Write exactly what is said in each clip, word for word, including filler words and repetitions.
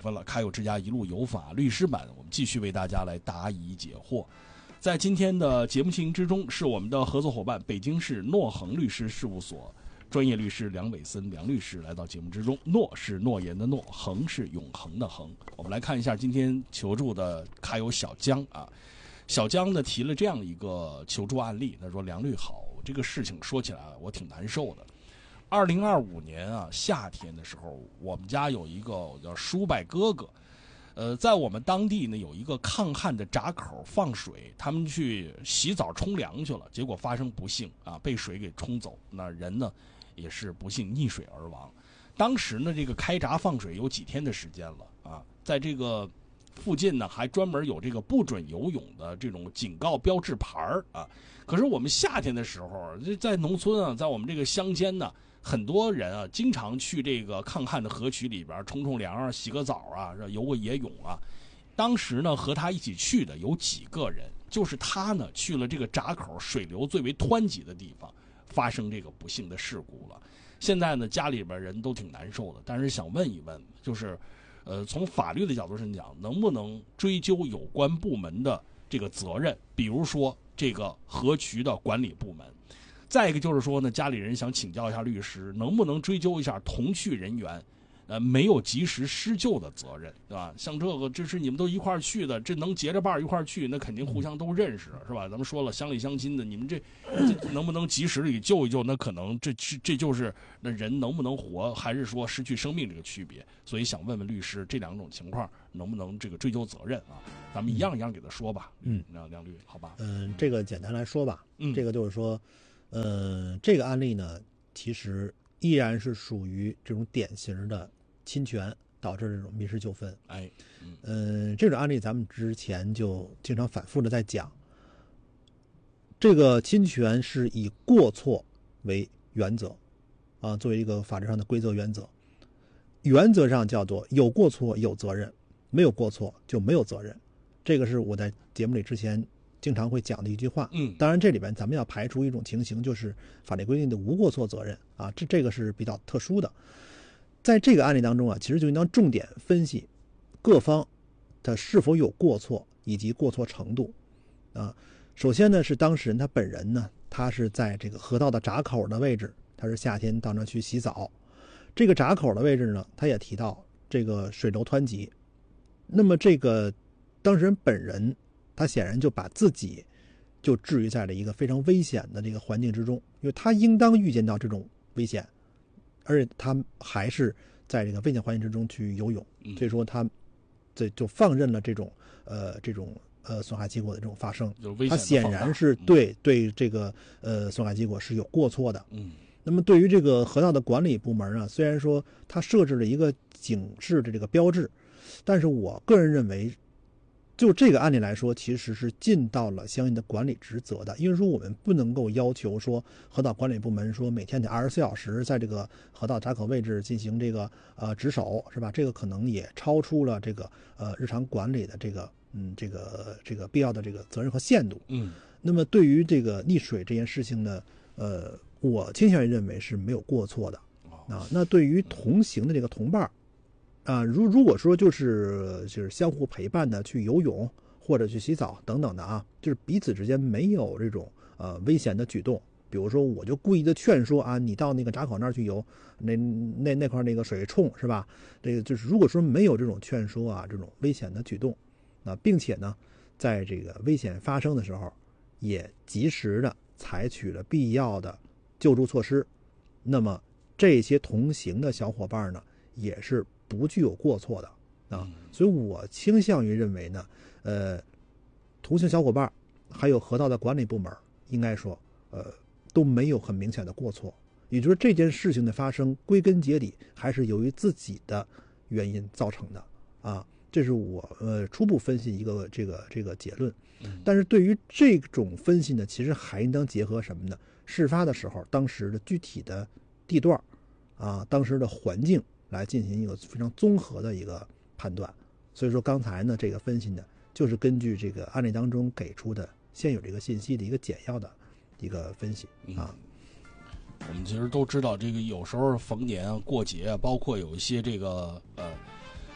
分了。开友之家一路有法律师版，我们继续为大家来答疑解惑。在今天的节目进行之中，是我们的合作伙伴北京市诺恒律师事务所专业律师梁伟森梁律师来到节目之中。诺是诺言的诺，恒是永恒的恒。我们来看一下今天求助的开友小江啊，小江呢提了这样一个求助案例，他说：梁律好，这个事情说起来我挺难受的。二零二五年啊夏天的时候，我们家有一个我叫叔伯哥哥。呃，在我们当地呢，有一个抗旱的闸口放水，他们去洗澡冲凉去了，结果发生不幸啊，被水给冲走，那人呢也是不幸溺水而亡。当时呢，这个开闸放水有几天的时间了啊，在这个附近呢还专门有这个不准游泳的这种警告标志牌啊。可是我们夏天的时候，在农村啊，在我们这个乡间呢，很多人啊，经常去这个抗旱的河渠里边冲冲凉啊，洗个澡啊，游个野泳啊。当时呢，和他一起去的有几个人，就是他呢去了这个闸口水流最为湍急的地方，发生这个不幸的事故了。现在呢，家里边人都挺难受的，但是想问一问，就是，呃，从法律的角度上讲，能不能追究有关部门的这个责任？比如说这个河渠的管理部门。再一个就是说呢，家里人想请教一下律师，能不能追究一下同去人员，呃，没有及时施救的责任，对吧？像这个，这是你们都一块儿去的，这能结着伴儿一块儿去，那肯定互相都认识，是吧？咱们说了，乡里乡亲的，你们这这能不能及时给救一救？那可能这这这就是那人能不能活，还是说失去生命这个区别？所以想问问律师，这两种情况能不能这个追究责任啊？咱们一样一样给他说吧。 嗯， 梁梁律，好吧？ 嗯，这个简单来说吧， 嗯， 这个就是说。呃，这个案例呢，其实依然是属于这种典型的侵权导致这种民事纠纷。 哎，嗯， 呃，这种案例咱们之前就经常反复的在讲，这个侵权是以过错为原则，啊，作为一个法律上的规则原则。原则上叫做有过错有责任，没有过错就没有责任。这个是我在节目里之前经常会讲的一句话。 嗯， 当然这里边咱们要排除一种情形，就是法律规定的无过错责任啊，这这个是比较特殊的。在这个案例当中啊，其实就应当重点分析各方他是否有过错以及过错程度啊。首先呢，是当事人他本人呢，他是在这个河道的闸口的位置，他是夏天到那去洗澡。这个闸口的位置呢，他也提到这个水流湍急。那么这个当事人本人，他显然就把自己就置于在了一个非常危险的这个环境之中，因为他应当预见到这种危险，而且他还是在这个危险环境之中去游泳，所以说他这就放任了这种呃这种呃损害结果的这种发生。他显然是对对这个呃损害结果是有过错的。 嗯。 那么对于这个河道的管理部门啊，虽然说他设置了一个警示的这个标志，但是我个人认为，就这个案例来说，其实是尽到了相应的管理职责的。因为说我们不能够要求说河道管理部门说每天得二十四小时在这个河道闸口位置进行这个呃值守，是吧？这个可能也超出了这个呃日常管理的这个嗯这个这个必要的这个责任和限度。 嗯。 那么对于这个溺水这件事情呢，呃，我倾向于认为是没有过错的啊。那对于同行的这个同伴啊，如如果说就是就是相互陪伴的去游泳或者去洗澡等等的啊，就是彼此之间没有这种呃危险的举动，比如说我就故意的劝说啊，你到那个闸口那儿去游，那那那块那个水冲是吧？这个就是如果说没有这种劝说啊，这种危险的举动啊，并且呢，在这个危险发生的时候，也及时的采取了必要的救助措施，那么这些同行的小伙伴呢，也是不具有过错的啊。所以我倾向于认为呢，呃，同行小伙伴还有河道的管理部门，应该说，呃，都没有很明显的过错。也就是这件事情的发生，归根结底还是由于自己的原因造成的啊。这是我呃初步分析一个这个这个结论。但是对于这种分析呢，其实还应当结合什么呢？事发的时候，当时的具体的地段啊，当时的环境来进行一个非常综合的一个判断。所以说刚才呢这个分析呢，就是根据这个案例当中给出的现有这个信息的一个简要的一个分析啊。 嗯、我们其实都知道，这个有时候逢年啊、过节啊，包括有一些这个呃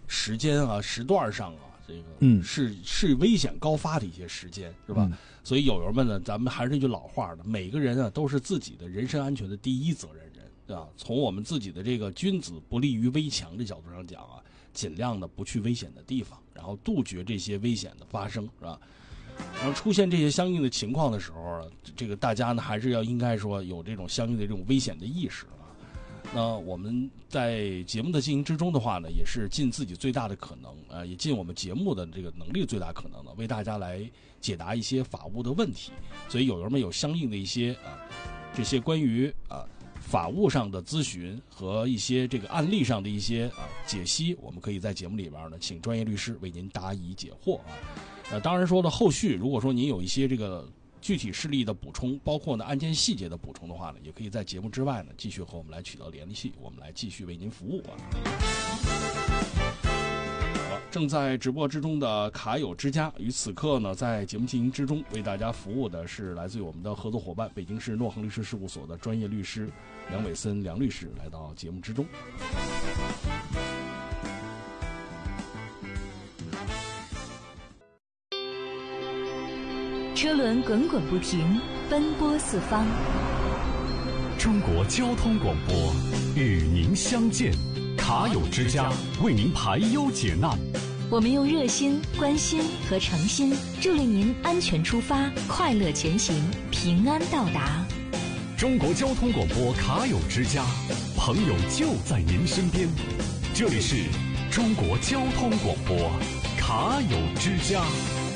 时间啊、时段上啊，这个嗯是是危险高发的一些时间，是吧？ 嗯所以友友们呢，咱们还是那句老话呢，每个人啊都是自己的人身安全的第一责任人，对吧？从我们自己的这个君子不立于危墙的角度上讲啊，尽量的不去危险的地方，然后杜绝这些危险的发生，是吧？然后出现这些相应的情况的时候，这个大家呢还是要应该说有这种相应的这种危险的意识啊。那我们在节目的进行之中的话呢，也是尽自己最大的可能，呃，也尽我们节目的这个能力最大可能的，为大家来解答一些法务的问题。所以友友们有相应的一些啊，这些关于啊法务上的咨询和一些这个案例上的一些啊解析，我们可以在节目里边呢，请专业律师为您答疑解惑啊。呃，当然说了，后续如果说您有一些这个具体事例的补充，包括呢案件细节的补充的话呢，也可以在节目之外呢继续和我们来取得联系，我们来继续为您服务啊。好，正在直播之中的卡友之家，于此刻呢，在节目进行之中为大家服务的是来自于我们的合作伙伴北京市诺恒律师事务所的专业律师梁伟森梁律师来到节目之中。 车轮滚滚不停，奔波四方。 中国交通广播与您相见，卡友之家为您排忧解难。 我们用热心、关心和诚心，助力您安全出发，快乐前行，平安到达。 中国交通广播卡友之家，朋友就在您身边。这里是中国交通广播卡友之家。